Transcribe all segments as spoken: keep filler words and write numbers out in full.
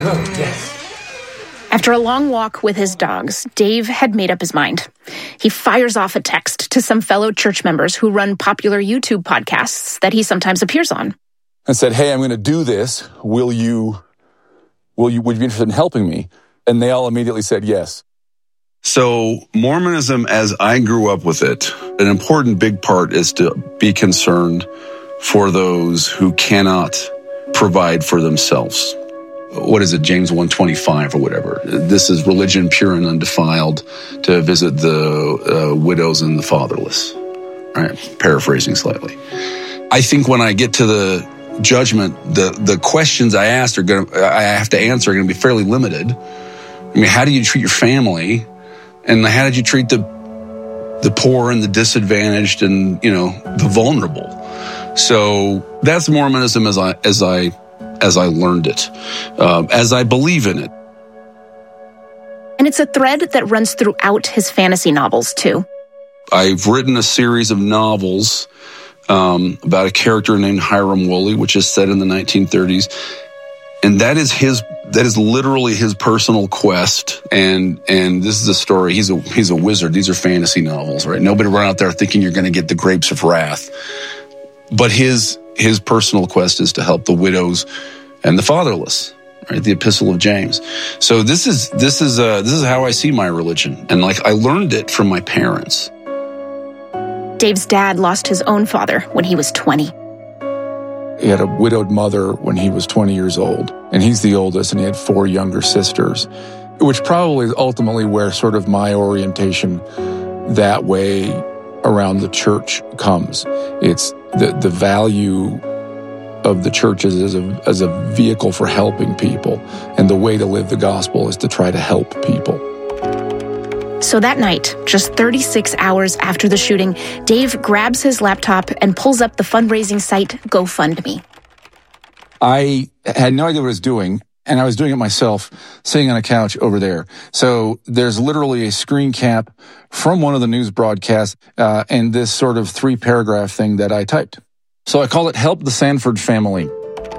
Oh, yes. After a long walk with his dogs, Dave had made up his mind. He fires off a text to some fellow church members who run popular YouTube podcasts that he sometimes appears on. And said, hey, I'm going to do this. Will you, will you, would you be interested in helping me? And they all immediately said yes. So Mormonism, as I grew up with it, an important big part is to be concerned for those who cannot provide for themselves. What is it, James one twenty-five or whatever? This is religion pure and undefiled, to visit the uh, widows and the fatherless, right? Paraphrasing slightly. I think when I get to the judgment, the, the questions I asked are going to, I have to answer are going to be fairly limited. I mean, how do you treat your family? And how did you treat the the poor and the disadvantaged and, you know, the vulnerable? So that's Mormonism as I as I as I learned it, um, as I believe in it. And it's a thread that runs throughout his fantasy novels, too. I've written a series of novels um, about a character named Hiram Woolley, which is set in the nineteen thirties. And that is his, that is literally his personal quest. And, and this is a story. He's a, he's a wizard. These are fantasy novels, right? Nobody run out there thinking you're going to get the grapes of wrath. But his, his personal quest is to help the widows and the fatherless, right? The Epistle of James. So this is, this is, uh, this is how I see my religion. And like, I learned it from my parents. Dave's dad lost his own father when he was twenty. He had a widowed mother when he was twenty years old, and he's the oldest, and he had four younger sisters, which probably is ultimately where sort of my orientation that way around the church comes. It's the, the value of the churches as a, as a vehicle for helping people, and the way to live the gospel is to try to help people. So that night, just thirty-six hours after the shooting, Dave grabs his laptop and pulls up the fundraising site GoFundMe. I had no idea what I was doing, and I was doing it myself, sitting on a couch over there. So there's literally a screen cap from one of the news broadcasts uh, and this sort of three-paragraph thing that I typed. So I call it Help the Sanford Family.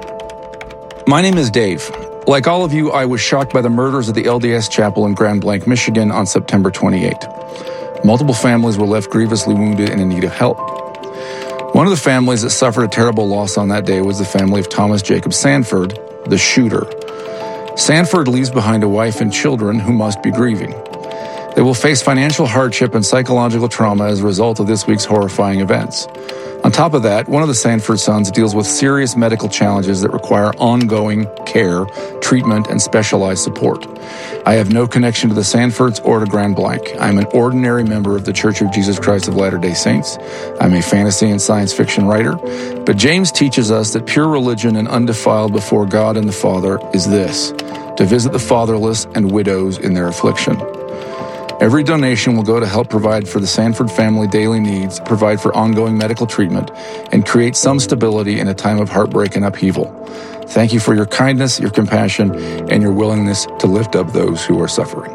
My name is Dave. Like all of you, I was shocked by the murders at the L D S Chapel in Grand Blanc, Michigan on September twenty-eighth. Multiple families were left grievously wounded and in need of help. One of the families that suffered a terrible loss on that day was the family of Thomas Jacob Sanford, the shooter. Sanford leaves behind a wife and children who must be grieving. They will face financial hardship and psychological trauma as a result of this week's horrifying events. On top of that, one of the Sanford sons deals with serious medical challenges that require ongoing care, treatment, and specialized support. I have no connection to the Sanfords or to Grand Blanc. I'm an ordinary member of the Church of Jesus Christ of Latter-day Saints. I'm a fantasy and science fiction writer. But James teaches us that pure religion and undefiled before God and the Father is this: to visit the fatherless and widows in their affliction. Every donation will go to help provide for the Sanford family daily needs, provide for ongoing medical treatment, and create some stability in a time of heartbreak and upheaval. Thank you for your kindness, your compassion, and your willingness to lift up those who are suffering.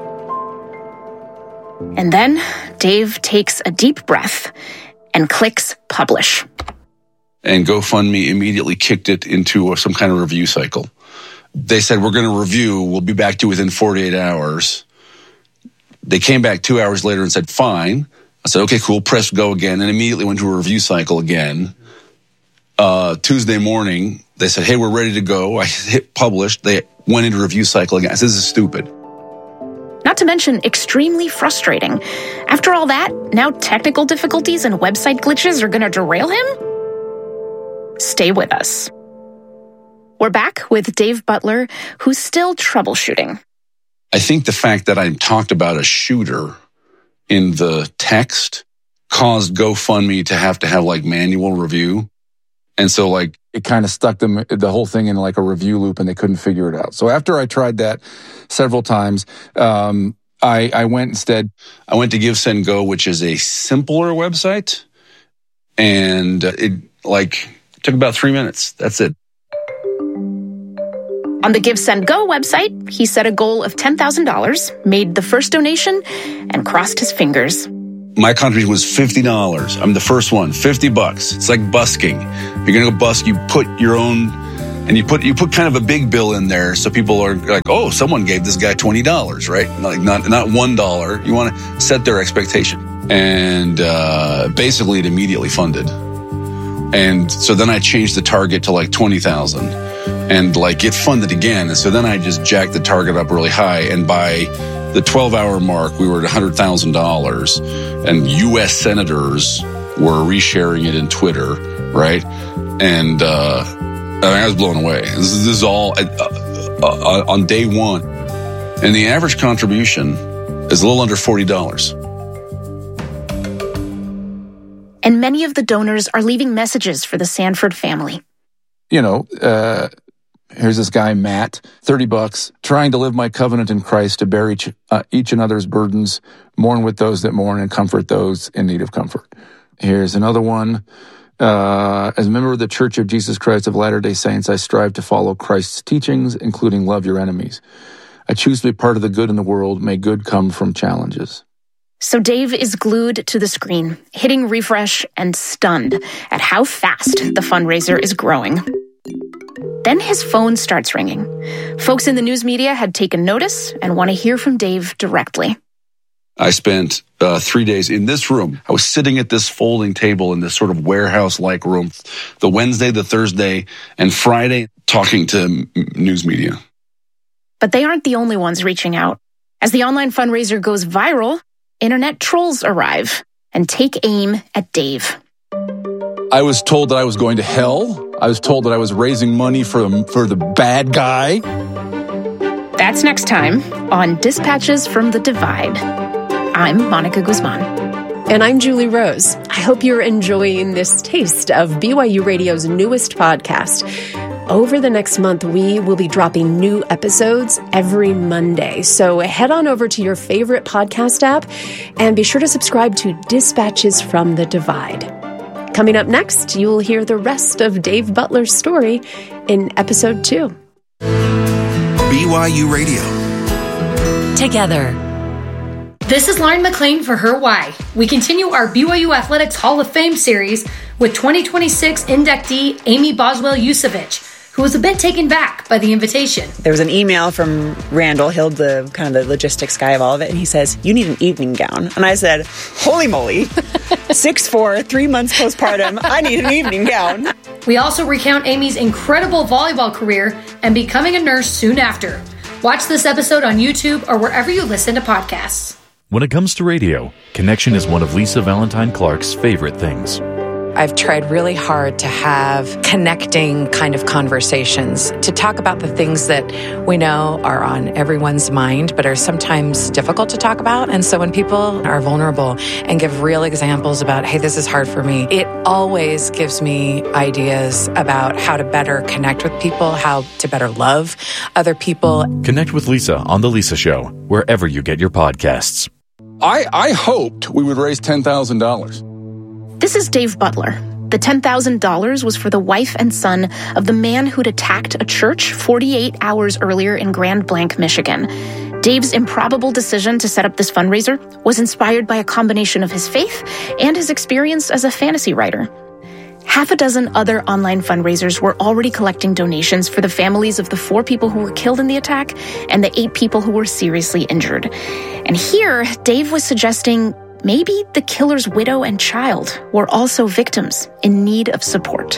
And then Dave takes a deep breath and clicks publish. And GoFundMe immediately kicked it into some kind of review cycle. They said, we're going to review. We'll be back to you within forty-eight hours. They came back two hours later and said, fine. I said, okay, cool, press go again, and immediately went to a review cycle again. Uh, Tuesday morning, they said, hey, we're ready to go. I hit publish. They went into review cycle again. I said, this is stupid. Not to mention extremely frustrating. After all that, now technical difficulties and website glitches are going to derail him? Stay with us. We're back with Dave Butler, who's still troubleshooting. I think the fact that I talked about a shooter in the text caused GoFundMe to have to have like manual review. And so like it kind of stuck them, the whole thing in like a review loop, and they couldn't figure it out. So after I tried that several times, um, I, I went instead, I went to Give, Send, Go, which is a simpler website. And it like took about three minutes. That's it. On the Give, Send, Go website, he set a goal of ten thousand dollars, made the first donation, and crossed his fingers. My contribution was fifty dollars. I'm the first one, fifty bucks. It's like busking. If you're going to go busk, you put your own And you put you put kind of a big bill in there, so people are like, oh, someone gave this guy twenty dollars, right? Like not not one dollar. You want to set their expectation, and uh, basically it immediately funded. And so then I changed the target to like twenty thousand, and like it funded again. And so then I just jacked the target up really high, and by the twelve hour mark, we were at one hundred thousand dollars, and U S senators were resharing it in Twitter, right? And uh, I, mean, I was blown away. This is, this is all uh, uh, on day one. And the average contribution is a little under forty dollars. And many of the donors are leaving messages for the Sanford family. You know, uh, here's this guy, Matt, thirty bucks, trying to live my covenant in Christ to bear each, uh, each and other's burdens, mourn with those that mourn, and comfort those in need of comfort. Here's another one. Uh, as a member of the Church of Jesus Christ of Latter-day Saints, I strive to follow Christ's teachings, including love your enemies. I choose to be part of the good in the world. May good come from challenges. So Dave is glued to the screen, hitting refresh and stunned at how fast the fundraiser is growing. Then his phone starts ringing. Folks in the news media had taken notice and want to hear from Dave directly. I spent uh, three days in this room. I was sitting at this folding table in this sort of warehouse-like room, the Wednesday, the Thursday, and Friday, talking to m- news media. But they aren't the only ones reaching out. As the online fundraiser goes viral, internet trolls arrive and take aim at Dave. I was told that I was going to hell. I was told that I was raising money for the, for the bad guy. That's next time on Dispatches from the Divide. I'm Monica Guzman. And I'm Julie Rose. I hope you're enjoying this taste of B Y U Radio's newest podcast. Over the next month, we will be dropping new episodes every Monday. So head on over to your favorite podcast app and be sure to subscribe to Dispatches from the Divide. Coming up next, you'll hear the rest of Dave Butler's story in episode two. B Y U Radio. Together. This is Lauren McLean for Her Why. We continue our B Y U Athletics Hall of Fame series with twenty twenty-six inductee Amy Boswell-Yusevich, who was a bit taken back by the invitation. There was an email from Randall Hill, the kind of the logistics guy of all of it, and he says, you need an evening gown. And I said, holy moly, six four, three months postpartum, I need an evening gown. We also recount Amy's incredible volleyball career and becoming a nurse soon after. Watch this episode on YouTube or wherever you listen to podcasts. When it comes to radio, connection is one of Lisa Valentine Clark's favorite things. I've tried really hard to have connecting kind of conversations, to talk about the things that we know are on everyone's mind, but are sometimes difficult to talk about. And so when people are vulnerable and give real examples about, hey, this is hard for me, it always gives me ideas about how to better connect with people, how to better love other people. Connect with Lisa on The Lisa Show, wherever you get your podcasts. I, I hoped we would raise ten thousand dollars. This is Dave Butler. The ten thousand dollars was for the wife and son of the man who'd attacked a church forty-eight hours earlier in Grand Blanc, Michigan. Dave's improbable decision to set up this fundraiser was inspired by a combination of his faith and his experience as a fantasy writer. Half a dozen other online fundraisers were already collecting donations for the families of the four people who were killed in the attack and the eight people who were seriously injured. And here, Dave was suggesting maybe the killer's widow and child were also victims in need of support.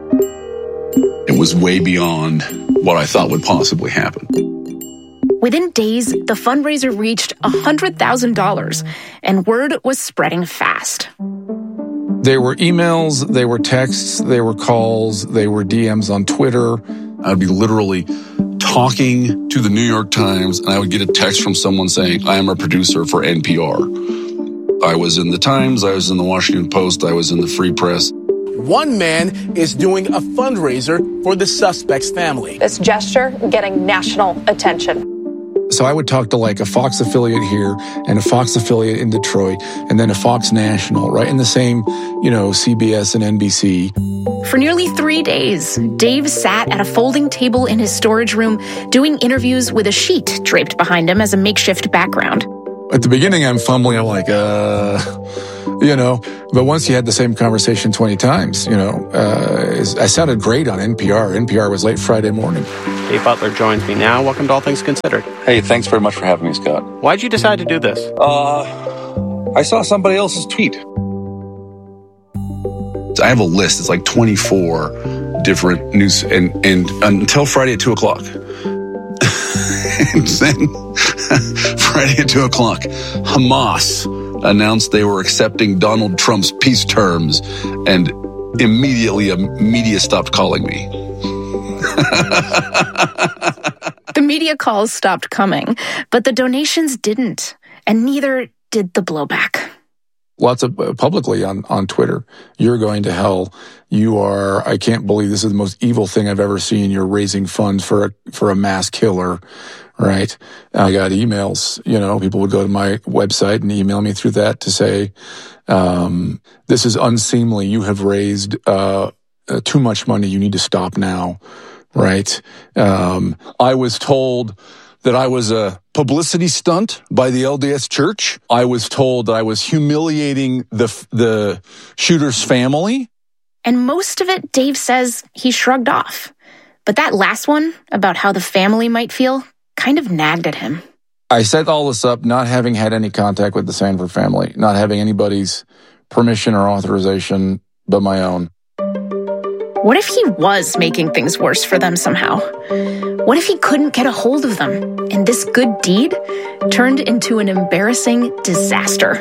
It was way beyond what I thought would possibly happen. Within days, the fundraiser reached one hundred thousand dollars, and word was spreading fast. There were emails, there were texts, there were calls, there were D Ms on Twitter. I'd be literally talking to the New York Times, and I would get a text from someone saying, I am a producer for N P R. I was in the Times, I was in the Washington Post, I was in the Free Press. One man is doing a fundraiser for the suspect's family. This gesture getting national attention. So I would talk to like a Fox affiliate here and a Fox affiliate in Detroit and then a Fox National, right? In the same, you know, C B S and N B C. For nearly three days, Dave sat at a folding table in his storage room doing interviews with a sheet draped behind him as a makeshift background. At the beginning, I'm fumbling. I'm like, uh... you know. But once you had the same conversation twenty times, you know, uh, I sounded great on N P R. N P R was late Friday morning. Dave Butler joins me now. Welcome to All Things Considered. Hey, thanks very much for having me, Scott. Why'd you decide to do this? Uh, I saw somebody else's tweet. I have a list. It's like twenty-four different news, and, and until Friday at two o'clock. And then Friday at two o'clock, Hamas announced they were accepting Donald Trump's peace terms, and immediately a media stopped calling me. The media calls stopped coming, but the donations didn't, and neither did the blowback. Lots of uh, publicly on, on Twitter, you're going to hell. You are, I can't believe this is the most evil thing I've ever seen. You're raising funds for a, for a mass killer, right? I got emails, you know, people would go to my website and email me through that to say, um, this is unseemly. You have raised, uh, uh, too much money. You need to stop now, right? Um, I was told that I was a publicity stunt by the L D S Church. I was told that I was humiliating the the shooter's family. And most of it, Dave says, he shrugged off. But that last one, about how the family might feel, kind of nagged at him. I set all this up not having had any contact with the Sanford family, not having anybody's permission or authorization but my own. What if he was making things worse for them somehow? What if he couldn't get a hold of them, and this good deed turned into an embarrassing disaster?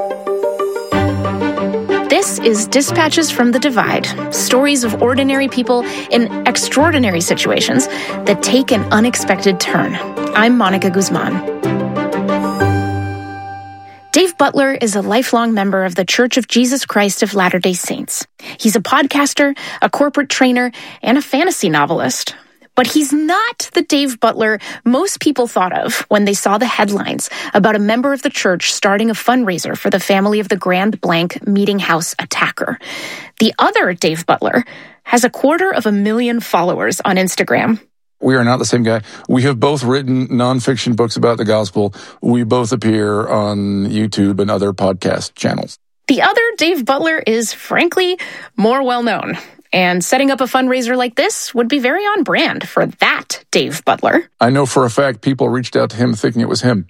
This is Dispatches from the Divide, stories of ordinary people in extraordinary situations that take an unexpected turn. I'm Monica Guzman. Dave Butler is a lifelong member of the Church of Jesus Christ of Latter-day Saints. He's a podcaster, a corporate trainer, and a fantasy novelist. But he's not the Dave Butler most people thought of when they saw the headlines about a member of the church starting a fundraiser for the family of the Grand Blanc Meeting House attacker. The other Dave Butler has a quarter of a million followers on Instagram. We are not the same guy. We have both written nonfiction books about the gospel. We both appear on YouTube and other podcast channels. The other Dave Butler is, frankly, more well-known. And setting up a fundraiser like this would be very on brand for that Dave Butler. I know for a fact people reached out to him thinking it was him.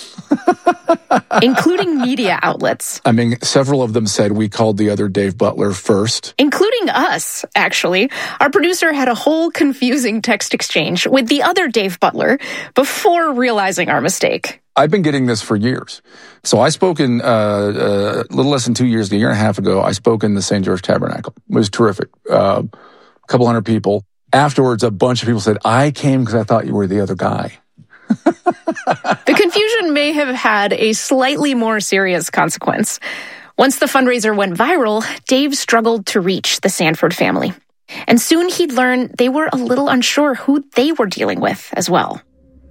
Including media outlets. I mean, several of them said we called the other Dave Butler first. Including us, actually. Our producer had a whole confusing text exchange with the other Dave Butler before realizing our mistake. I've been getting this for years. So I spoke in uh, uh, a little less than two years, a year and a half ago, I spoke in the Saint George Tabernacle. It was terrific. Uh, a couple hundred people. Afterwards, a bunch of people said, I came because I thought you were the other guy. The confusion may have had a slightly more serious consequence. Once the fundraiser went viral, Dave struggled to reach the Sanford family. And soon he'd learn they were a little unsure who they were dealing with as well.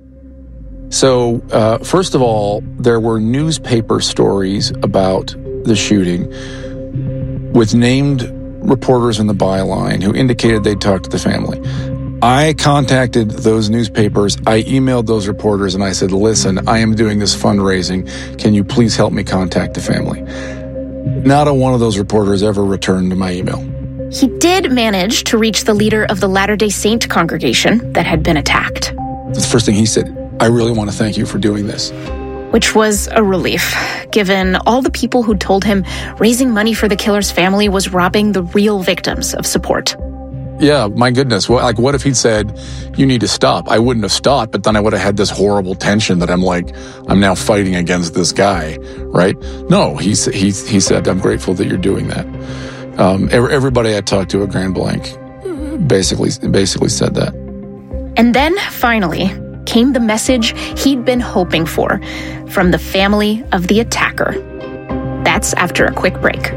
So, uh, first of all, there were newspaper stories about the shooting with named reporters in the byline who indicated they'd talked to the family. I contacted those newspapers, I emailed those reporters, and I said, listen, I am doing this fundraising. Can you please help me contact the family? Not a one of those reporters ever returned to my email. He did manage to reach the leader of the Latter-day Saint congregation that had been attacked. The first thing he said, I really want to thank you for doing this. Which was a relief, given all the people who told him raising money for the killer's family was robbing the real victims of support. Yeah, my goodness. Well, like, what if he'd said, you need to stop? I wouldn't have stopped, but then I would have had this horrible tension that I'm like, I'm now fighting against this guy, right? No, he, he, he said, I'm grateful that you're doing that. Um, everybody I talked to at Grand Blanc basically, basically said that. And then, finally, came the message he'd been hoping for from the family of the attacker. That's after a quick break.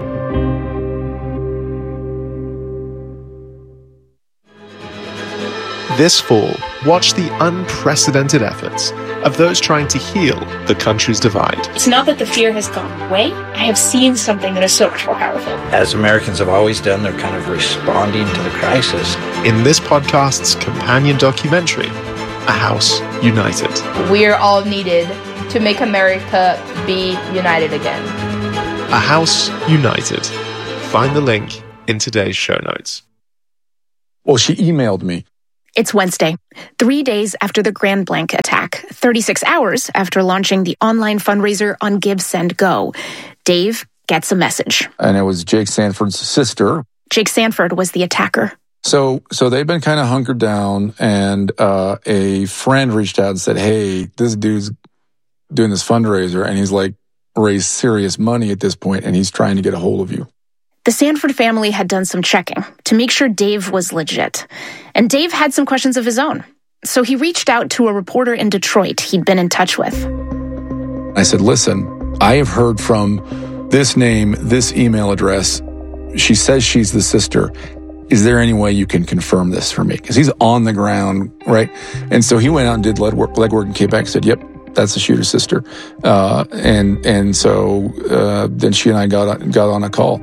This fall, watch the unprecedented efforts of those trying to heal the country's divide. It's not that the fear has gone away. I have seen something that is so much more powerful. As Americans have always done, they're kind of responding to the crisis. In this podcast's companion documentary, A House United. We are all needed to make America be united again. A house united. Find the link in today's show notes. Well, she emailed me. It's Wednesday, three days after the Grand Blanc attack, thirty-six hours after launching the online fundraiser on Give, Send, Go. Dave gets a message. And it was Jake Sanford's sister. Jake Sanford was the attacker. So so they've been kind of hunkered down, and uh, a friend reached out and said, hey, this dude's doing this fundraiser, and he's like raised serious money at this point, and he's trying to get a hold of you. The Sanford family had done some checking to make sure Dave was legit. And Dave had some questions of his own. So he reached out to a reporter in Detroit he'd been in touch with. I said, listen, I have heard from this name, this email address. She says she's the sister. Is there any way you can confirm this for me? Because he's on the ground, right? And so he went out and did legwork, legwork and came back and said, yep, that's the shooter's sister. Uh, and and so uh, then she and I got on, got on a call.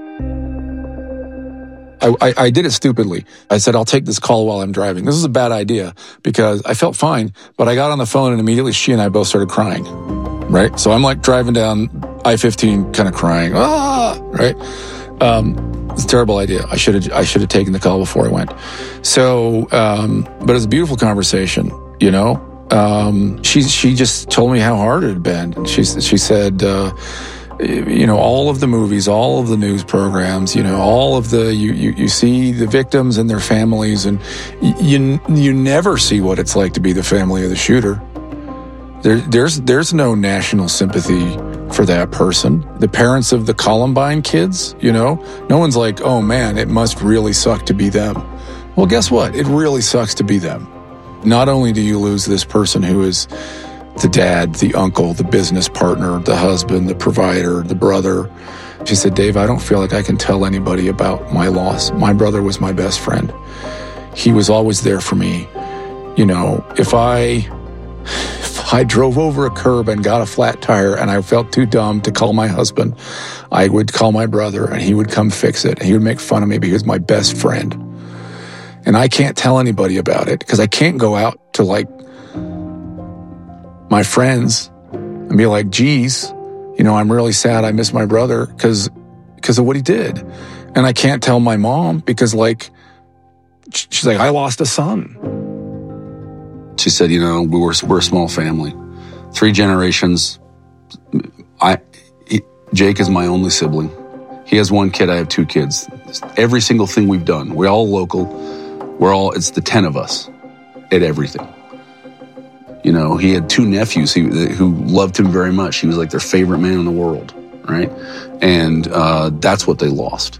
I, I, I did it stupidly. I said, I'll take this call while I'm driving. This is a bad idea because I felt fine, but I got on the phone and immediately she and I both started crying, right? So I'm like driving down I fifteen kind of crying, ah, right? Um, it's a terrible idea. I should have I should have taken the call before I went. So, um, but it was a beautiful conversation, you know? Um, she, she just told me how hard it had been. She, she said, uh, you know, all of the movies, all of the news programs, you know, all of the, you, you, you see the victims and their families, and you, you never see what it's like to be the family of the shooter. There, there's, there's no national sympathy for that person. The parents of the Columbine kids, you know, no one's like, oh man, it must really suck to be them. Well, guess what? It really sucks to be them. Not only do you lose this person who is the dad, the uncle, the business partner, the husband, the provider, the brother. She said, Dave, I don't feel like I can tell anybody about my loss. My brother was my best friend. He was always there for me. You know, if I, if I drove over a curb and got a flat tire and I felt too dumb to call my husband, I would call my brother and he would come fix it. And he would make fun of me because he was my best friend. And I can't tell anybody about it because I can't go out to like my friends and be like, geez, you know, I'm really sad I miss my brother because because of what he did. And I can't tell my mom because like, she's like, I lost a son. She said, you know, we were, we're a small family, three generations. I, he, Jake is my only sibling. He has one kid. I have two kids. Every single thing we've done, we're all local. We're all, it's the ten of us at everything. You know, he had two nephews who, who loved him very much. He was like their favorite man in the world, right? And uh, that's what they lost.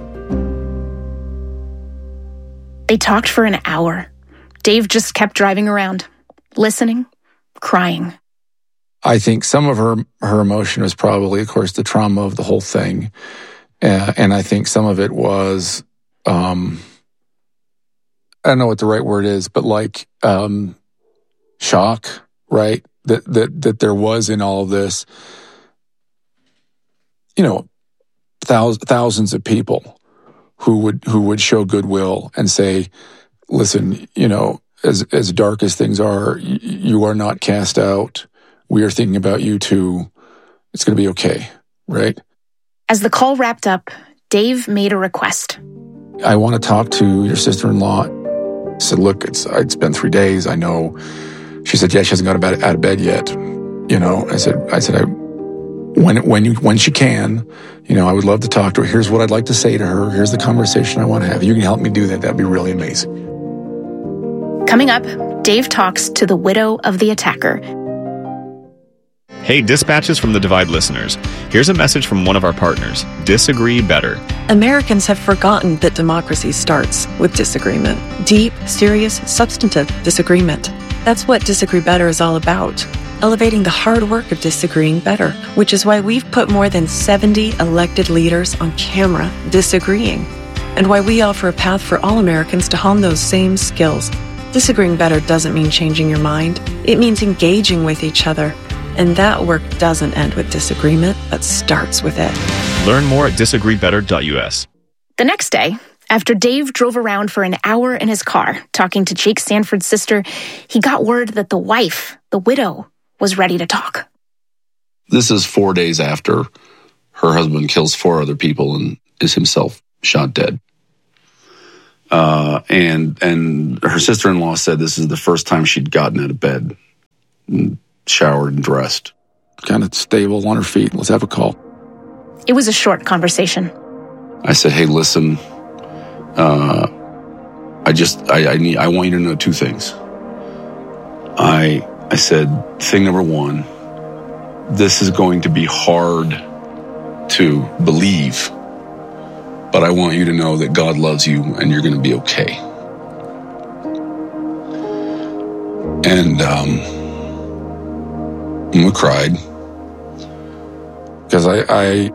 They talked for an hour. Dave just kept driving around, listening, crying. I think some of her her emotion was probably, of course, the trauma of the whole thing. Uh, and I think some of it was, um, I don't know what the right word is, but like um, shock, right? That, that, that there was in all of this, you know, thousands, thousands of people who would, who would show goodwill and say, listen, you know, as, as dark as things are, y- you are not cast out. We are thinking about you too. It's going to be okay, right? As the call wrapped up, Dave made a request. I want to talk to your sister-in-law. I said, look, it's it's been three days. I know. She said, yeah, she hasn't got out of bed yet. You know, I said, I said, I, when when you when she can, you know, I would love to talk to her. Here's what I'd like to say to her. Here's the conversation I want to have. You can help me do that. That'd be really amazing. Coming up, Dave talks to the widow of the attacker. Hey, Dispatches from the Divide listeners. Here's a message from one of our partners, Disagree Better. Americans have forgotten that democracy starts with disagreement. Deep, serious, substantive disagreement. That's what Disagree Better is all about. Elevating the hard work of disagreeing better, which is why we've put more than seventy elected leaders on camera disagreeing, and why we offer a path for all Americans to hone those same skills. Disagreeing better doesn't mean changing your mind. It means engaging with each other. And that work doesn't end with disagreement, but starts with it. Learn more at disagree better dot U S. The next day, after Dave drove around for an hour in his car talking to Jake Sanford's sister, he got word that the wife, the widow, was ready to talk. This is four days after her husband kills four other people and is himself shot dead. Uh, and and her sister-in-law said this is the first time she'd gotten out of bed, and showered and dressed. Kind of stable on her feet. Let's have a call. It was a short conversation. I said, hey, listen, uh, I just, I, I need, I want you to know two things. I, I said, thing number one, this is going to be hard to believe, but I want you to know that God loves you and you're going to be okay. And, um, we cried. Because I, I,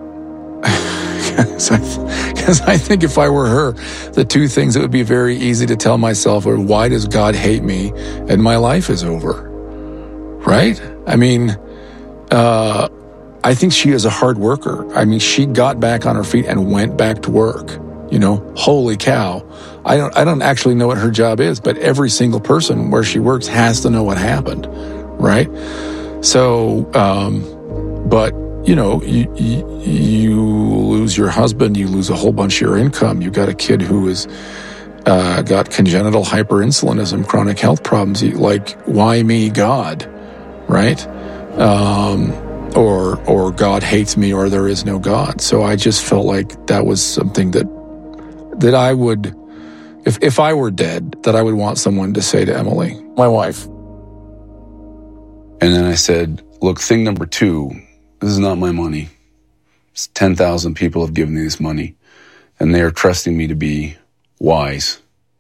because I think if I were her, the two things that would be very easy to tell myself are, why does God hate me and my life is over? Right? I mean, uh, I think she is a hard worker. I mean, she got back on her feet and went back to work. You know, holy cow. I don't, I don't actually know what her job is, but every single person where she works has to know what happened. Right? So, um, but, you know, you, you, you lose your husband, you lose a whole bunch of your income. You got a kid who is, uh, got congenital hyperinsulinism, chronic health problems. You, like, why me, God? Right? Um, or, or God hates me, or there is no God. So I just felt like that was something that, that I would, if, if I were dead, that I would want someone to say to Emily, my wife. And then I said, look, thing number two, this is not my money. It's ten thousand people have given me this money, and they are trusting me to be wise.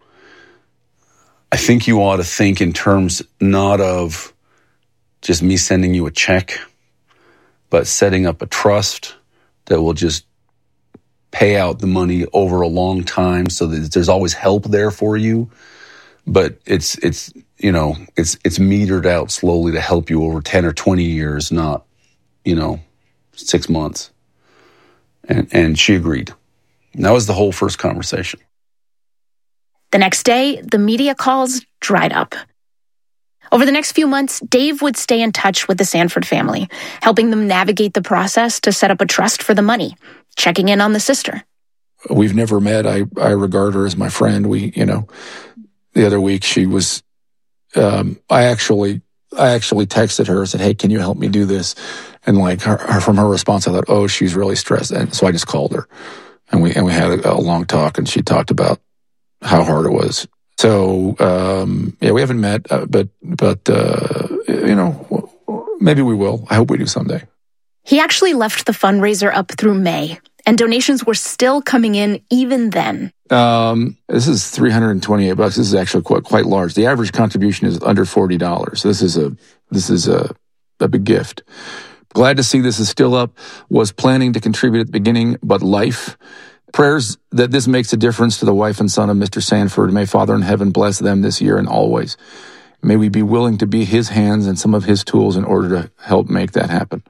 I think you ought to think in terms not of just me sending you a check, but setting up a trust that will just pay out the money over a long time so that there's always help there for you. But it's, it's, you know, it's, it's metered out slowly to help you over ten or twenty years, not, you know, six months. And, and she agreed. And that was the whole first conversation. The next day, the media calls dried up. Over the next few months, Dave would stay in touch with the Sanford family, helping them navigate the process to set up a trust for the money, checking in on the sister. We've never met. I, I regard her as my friend. We, you know, the other week she was, um, I actually, I actually texted her and said, hey, can you help me do this? And like her, her, from her response, I thought, oh, she's really stressed. And so I just called her and we, and we had a, a long talk, and she talked about how hard it was. So, um, yeah, we haven't met, uh, but, but, uh, you know, maybe we will. I hope we do someday. He actually left the fundraiser up through May, and donations were still coming in even then. Um, this is three hundred twenty-eight bucks. This is actually quite, quite large. The average contribution is under forty dollars. This is a, this is a, a big gift. Glad to see this is still up. Was planning to contribute at the beginning, but life. Prayers that this makes a difference to the wife and son of Mister Sanford. May Father in heaven bless them this year and always. May we be willing to be his hands and some of his tools in order to help make that happen.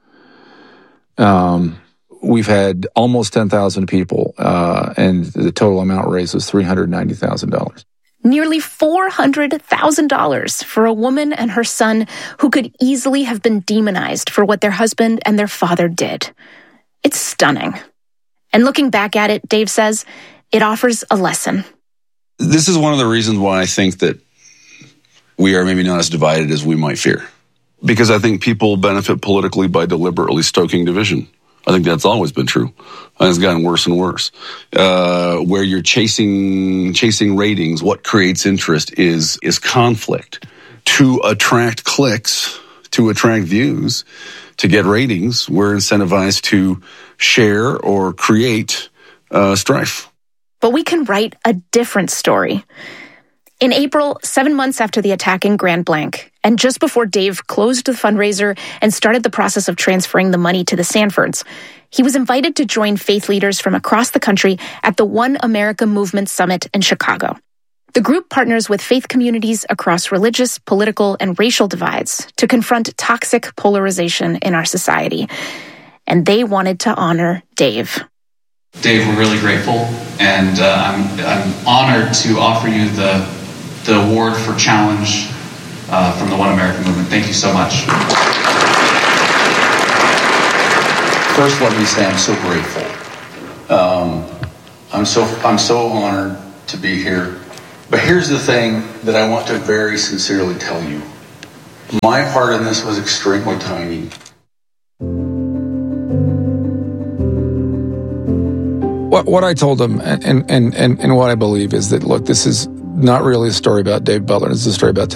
Um, we've had almost ten thousand people, uh, and the total amount raised was three hundred ninety thousand dollars. Nearly four hundred thousand dollars for a woman and her son who could easily have been demonized for what their husband and their father did. It's stunning. And looking back at it, Dave says, it offers a lesson. This is one of the reasons why I think that we are maybe not as divided as we might fear. Because I think people benefit politically by deliberately stoking division. I think that's always been true. And it's gotten worse and worse. Uh, where you're chasing chasing ratings, what creates interest is is conflict. To attract clicks, to attract views, to get ratings, we're incentivized to share or create uh, strife. But we can write a different story. In April, seven months after the attack in Grand Blanc, and just before Dave closed the fundraiser and started the process of transferring the money to the Sanfords, he was invited to join faith leaders from across the country at the One America Movement Summit in Chicago. The group partners with faith communities across religious, political, and racial divides to confront toxic polarization in our society. And they wanted to honor Dave. Dave, we're really grateful, and uh, I'm, I'm honored to offer you the the award for challenge uh, from the One America Movement. Thank you so much. first, let me say I'm so grateful. Um, I'm so I'm so honored to be here. But here's the thing that I want to very sincerely tell you. My part in this was extremely tiny. What what I told them and, and, and, and what I believe is that, look, this is not really a story about Dave Butler. It's a story about